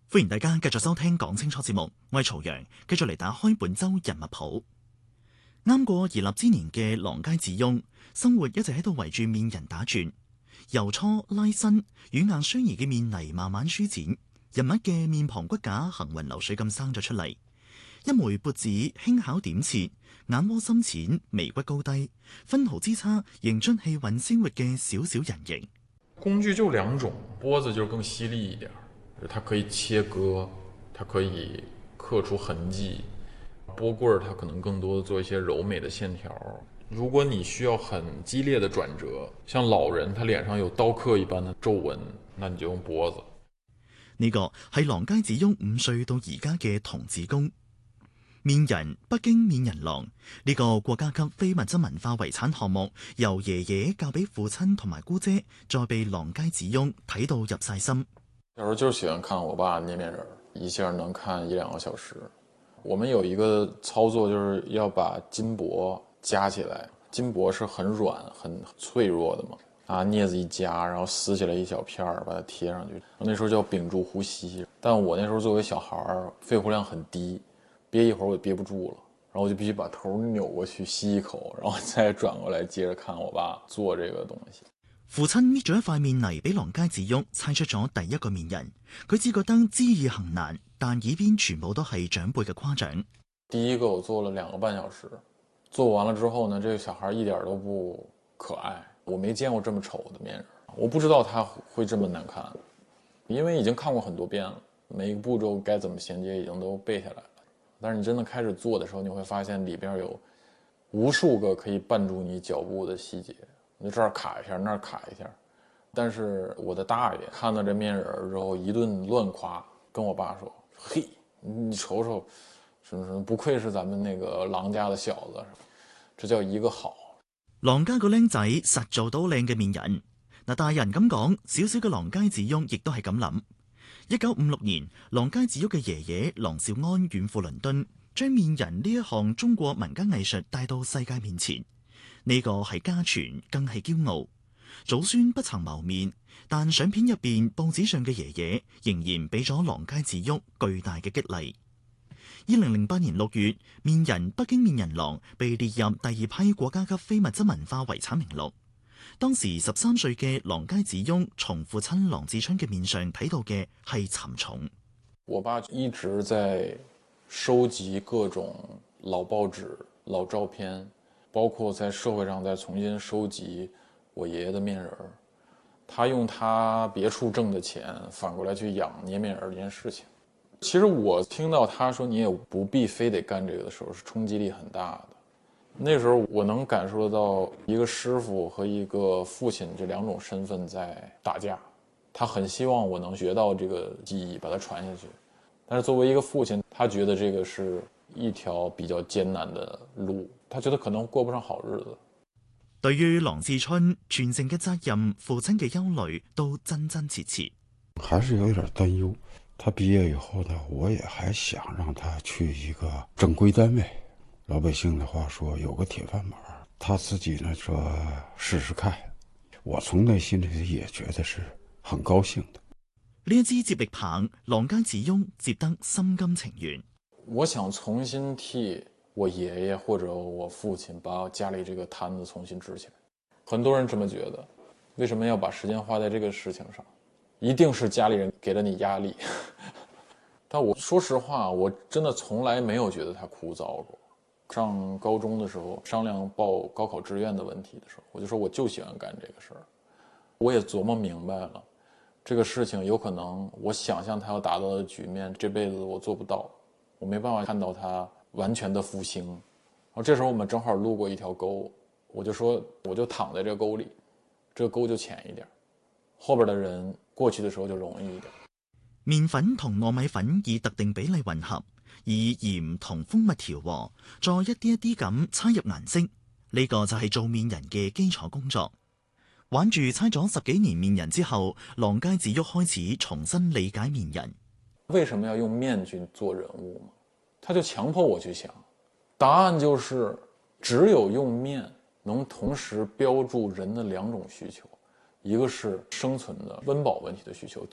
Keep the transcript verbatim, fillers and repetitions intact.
歡迎大家繼續收聽講清楚節目，我係曹陽，繼續嚟打開本周人物譜。啱過而立之年嘅郎佳子翁，生活一直喺度圍住面人打轉，由初拉伸軟硬相宜嘅面泥慢慢舒展，人物嘅面龐骨架行雲流水咁生咗出嚟。一枚缽子輕巧點切，眼窩深淺，眉骨高低，分毫之差，迎出氣韻鮮活嘅小小人形。 工具就兩種，缽子就更犀利一點。它可以切割，它可以刻出痕迹。拨棍它可能更多的做一些柔美的線條。如果你需要很激烈的轉折，像老人他臉上有刀刻一般的皺紋，那你就用缽子。 呢個係郎佳子翁五歲到而家嘅童子功。面人北京面人郎呢個國家級非物質文化遺產項目，由爺爺教俾父親同埋姑姐，再被郎佳子翁睇到入晒心。 小時候就是喜歡看我爸捏面人，一下能看一兩個小時。我們有一個操作，就是要把金箔夾起來，金箔是很軟很脆弱的嘛，啊，鑷子一夾，然後撕起來一小片兒，把它貼上去。那時候叫屏住呼吸，但我那時候作為小孩，肺活量很低，憋一會兒我憋不住了，然後我就必須把頭扭過去吸一口，然後再轉過來接着看我爸做這個東西。 父親搣咗一塊面泥俾郎佳子翁猜出咗第一個面人，佢只覺得知易行難，但耳邊全部都係長輩嘅誇獎。 第一個我做了兩個半小時，做完了之後呢，這個小孩一點都不可愛，我沒見過這麼醜的面人，我不知道他會這麼難看，因為已經看過很多遍了，每一個步驟該怎麼銜接已經都背下來了。但是你真的開始做的時候，你會發現裏邊有無數個可以絆住你腳步的細節。你這兒卡一下，那兒卡一下，但是我的大爺看到這面人之後一頓亂誇，跟我爸說：“嘿，你瞅瞅，什麼什麼，不愧是咱們那個郎家的小子，這叫一個好。” 郎家個僆仔實做到靚嘅面人，嗱，大人咁講，小小嘅郎佳子翁亦都係咁諗。一九五六年，郎佳子翁嘅爺爺郎兆安遠赴倫敦，將面人呢一項中國民間藝術帶到世界面前。呢個係家傳，更係驕傲。祖孫不曾謀面，但相片入邊報紙上嘅爺爺仍然俾咗郎佳子翁巨大嘅激勵。二零零八年六月，面人北京面人郎被列入第二批國家級非物質文化遺產名錄。當時十三歲嘅郎佳子翁從父親郎志春嘅面上睇到嘅係沉重。 我爸一直在收集各種老報紙、老照片。包括在社會上再重新收集我爺爺的面人，他用他別處掙的錢反過來去養捏面人這件事情。其實我聽到他說你也不必非得幹這個的時候，是衝擊力很大的。那時候我能感受得到一個師傅和一個父親這兩種身份在打架，他很希望我能學到這個技藝，把它傳下去。但是作為一個父親，他覺得這個是一條比較艱難的路。他覺得可能過不上好日子。 對於郎志春傳承嘅責任，父親嘅憂慮都真真切切， 還是有點擔憂。他畢業以後呢，我也還想讓他去一個正規單位。老百姓的話說，有個鐵飯碗。他自己呢說試試看，我從內心裏也覺得是很高興的。 呢一支接力棒，郎佳子翁接得心甘情願。 我想重新替我爺爺或者我父親把家裏這個攤子重新支起來。很多人這麼覺得，為什麼要把時間花在這個事情上？一定是家裏人給了你壓力。但我說實話，我真的從來沒有覺得它枯燥過。上高中的時候商量報高考志願的問題的時候，我就說我就喜歡幹這個事兒。我也琢磨明白了，這個事情有可能我想象它要達到的局面，這輩子我做不到，我沒辦法看到它完全的復興。然後這時候我們正好路過一條溝，我就說我就躺在這個溝裏，這個溝就淺一點，後邊的人過去的時候就容易一點。 麵粉同糯米粉以特定比例混合，以鹽同蜂蜜調和，再一啲一啲咁猜入顏色，呢個就係做面人嘅基礎工作。玩住猜咗十幾年面人之後，郎佳子翁開始重新理解面人。 為什麼要用面去做人物嘛？他就強迫我去想，答案就是只有用面能同時標注人的兩種需求，一個是生存的溫飽問題的需求，